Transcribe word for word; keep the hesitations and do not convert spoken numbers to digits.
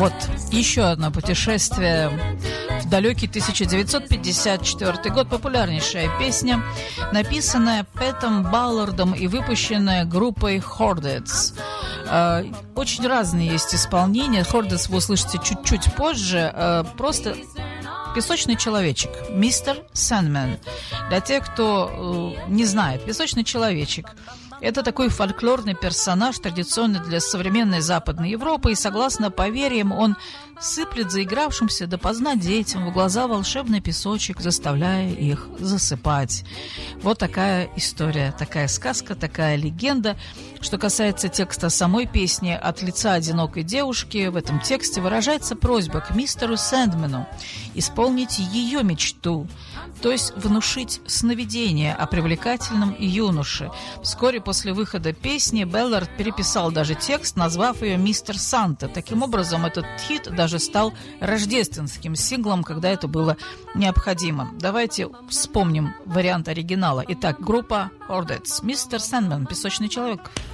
Вот еще одно путешествие в далекий тысяча девятьсот пятьдесят четвёртый год. Популярнейшая песня, написанная Пэтом Баллардом и выпущенная группой Chordettes. Очень разные есть исполнения. Chordettes вы услышите чуть-чуть позже. Просто «Песочный человечек», мистер Сэндмэн. Для тех, кто э, не знает, «Песочный человечек» — это такой фольклорный персонаж, традиционный для современной Западной Европы, и, согласно поверьям, он сыплет заигравшимся допоздна детям в глаза волшебный песочек, заставляя их засыпать. Вот такая история, такая сказка, такая легенда. Что касается текста самой песни, от лица одинокой девушки в этом тексте выражается просьба к мистеру Сэндмену исполнить ее мечту, то есть внушить сновидение о привлекательном юноше. Вскоре после выхода песни Беллард переписал даже текст, назвав ее «Мистер Санта». Таким образом, этот хит даже стал рождественским синглом, когда это было необходимо. Давайте вспомним вариант оригинала. Итак, группа Chordettes, «Мистер Сэндмэн», «Песочный человек».